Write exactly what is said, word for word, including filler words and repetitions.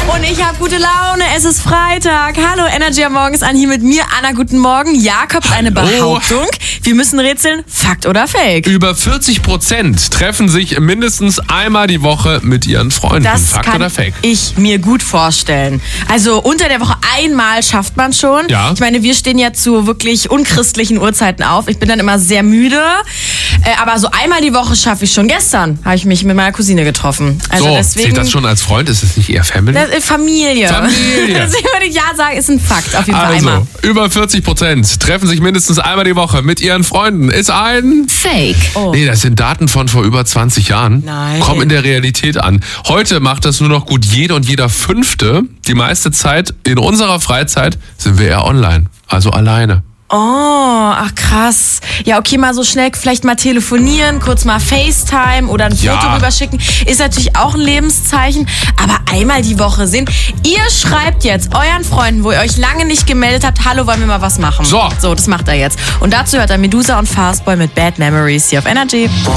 Und ich habe gute Laune, es ist Freitag. Hallo, Energy am Morgen ist an hier mit mir. Anna, guten Morgen. Jakob, eine Behauptung. Wir müssen rätseln, Fakt oder Fake? Über vierzig Prozent treffen sich mindestens einmal die Woche mit ihren Freunden. Das Fakt kann oder Fake? ich mir gut vorstellen. Also unter der Woche einmal schafft man schon. Ja. Ich meine, wir stehen ja zu wirklich unchristlichen Uhrzeiten auf. Ich bin dann immer sehr müde. Äh, aber so einmal die Woche schaffe ich schon. Gestern habe ich mich mit meiner Cousine getroffen. Also so, deswegen, zählt das schon als Freund? Ist das nicht eher Family? Das ist Familie. Familie. Deswegen würde ich ja sagen, ist ein Fakt. Auf jeden Fall Also, einmal. über vierzig Prozent treffen sich mindestens einmal die Woche mit ihren Freunden. Ist ein... Fake. Oh. Nee, das sind Daten von vor über zwanzig Jahren. Nein. Kommen in der Realität an. Heute macht das nur noch gut jeder und jeder Fünfte. Die meiste Zeit in unserer Freizeit sind wir eher online, also alleine. Oh, ach krass. Ja, okay, mal so schnell vielleicht mal telefonieren, kurz mal FaceTime oder ein Ja. Foto rüberschicken. Ist natürlich auch ein Lebenszeichen, aber einmal die Woche sehen. Ihr schreibt jetzt euren Freunden, wo ihr euch lange nicht gemeldet habt, hallo, wollen wir mal was machen? So. So, das macht er jetzt. Und dazu hört er Medusa und Fastboy mit Bad Memories hier auf Energy.